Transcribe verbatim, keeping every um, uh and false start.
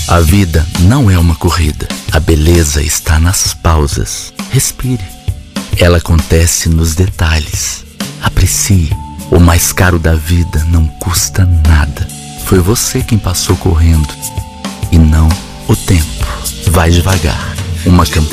A vida não é uma corrida. A beleza está nas pausas. Respire. Ela acontece nos detalhes. Aprecie. O mais caro da vida não custa nada. Foi você quem passou correndo e não o tempo. Vai devagar. Uma campanha